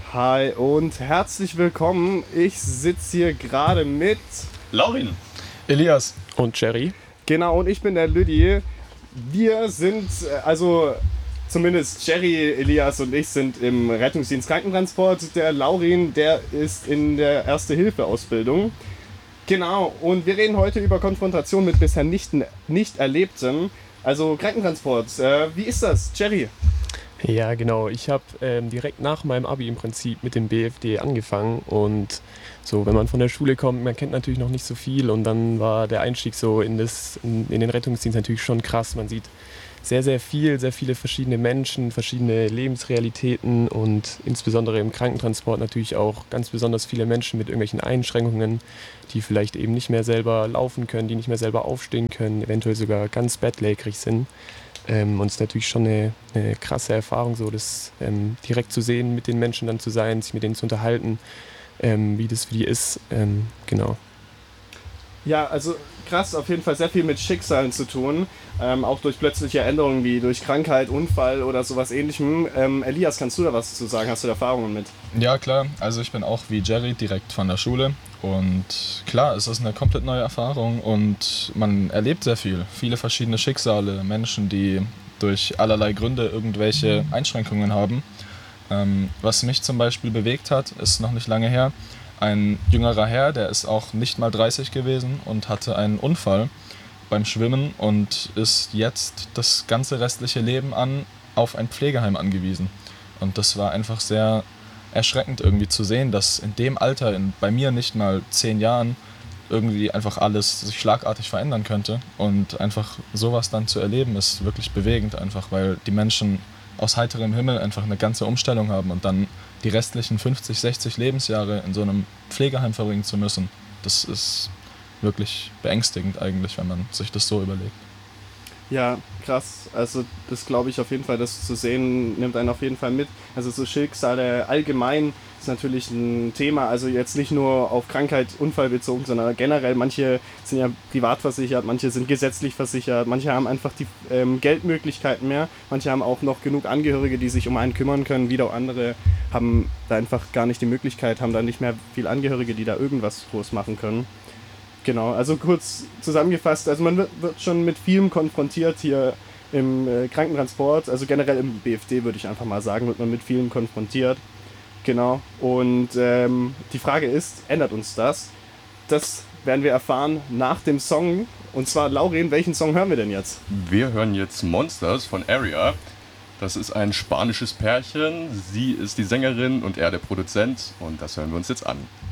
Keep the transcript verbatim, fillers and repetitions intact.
Hi und herzlich willkommen. Ich sitze hier gerade mit Laurin, Elias und Jerry. Genau, und ich bin der Lüdi. Wir sind, also zumindest Jerry, Elias und ich sind im Rettungsdienst Krankentransport. Der Laurin, der ist in der Erste-Hilfe-Ausbildung. Genau, und wir reden heute über Konfrontation mit bisher nicht, nicht Erlebtem. Also Krankentransport, äh, wie ist das, Jerry? Ja, genau. Ich habe ähm, direkt nach meinem Abi im Prinzip mit dem B F D angefangen und so, wenn man von der Schule kommt, man kennt natürlich noch nicht so viel und dann war der Einstieg so in, das, in, in den Rettungsdienst natürlich schon krass. Man sieht sehr, sehr viel, sehr viele verschiedene Menschen, verschiedene Lebensrealitäten und insbesondere im Krankentransport natürlich auch ganz besonders viele Menschen mit irgendwelchen Einschränkungen, die vielleicht eben nicht mehr selber laufen können, die nicht mehr selber aufstehen können, eventuell sogar ganz bettlägerig sind. Ähm, und es ist natürlich schon eine, eine krasse Erfahrung, so das ähm, direkt zu sehen, mit den Menschen dann zu sein, sich mit denen zu unterhalten, ähm, wie das für die ist. Ähm, genau. Ja, also krass, auf jeden Fall sehr viel mit Schicksalen zu tun, ähm, auch durch plötzliche Änderungen wie durch Krankheit, Unfall oder sowas ähnlichem. Ähm, Elias, kannst du da was zu sagen? Hast du da Erfahrungen mit? Ja, klar. Also ich bin auch wie Jerry direkt von der Schule. Und klar, es ist eine komplett neue Erfahrung und man erlebt sehr viel. Viele verschiedene Schicksale, Menschen, die durch allerlei Gründe irgendwelche Einschränkungen haben. Ähm, was mich zum Beispiel bewegt hat, ist noch nicht lange her, ein jüngerer Herr, der ist auch nicht mal dreißig gewesen und hatte einen Unfall beim Schwimmen und ist jetzt das ganze restliche Leben an auf ein Pflegeheim angewiesen. Und das war einfach sehr erschreckend irgendwie zu sehen, dass in dem Alter, in, bei mir nicht mal zehn Jahren, irgendwie einfach alles sich schlagartig verändern könnte. Und einfach sowas dann zu erleben, ist wirklich bewegend einfach, weil die Menschen aus heiterem Himmel einfach eine ganze Umstellung haben und dann die restlichen fünfzig, sechzig Lebensjahre in so einem Pflegeheim verbringen zu müssen. Das ist wirklich beängstigend eigentlich, wenn man sich das so überlegt. Ja, krass. Also das glaube ich auf jeden Fall, das zu sehen, nimmt einen auf jeden Fall mit. Also so Schicksale allgemein ist natürlich ein Thema, also jetzt nicht nur auf Krankheit, Unfall bezogen, sondern generell, manche sind ja privat versichert, manche sind gesetzlich versichert, manche haben einfach die ähm, Geldmöglichkeiten mehr, manche haben auch noch genug Angehörige, die sich um einen kümmern können, wieder andere haben da einfach gar nicht die Möglichkeit, haben da nicht mehr viel Angehörige, die da irgendwas groß machen können. Genau, also kurz zusammengefasst, also man wird, wird schon mit vielem konfrontiert hier im äh, Krankentransport, also generell im B F D würde ich einfach mal sagen, wird man mit vielem konfrontiert. Genau, und ähm, die Frage ist, ändert uns das? Das werden wir erfahren nach dem Song. Und zwar, Laurin, welchen Song hören wir denn jetzt? wir hören jetzt Monsters von Area. Das ist ein spanisches Pärchen. Sie ist die Sängerin und er der Produzent. Und das hören wir uns jetzt an.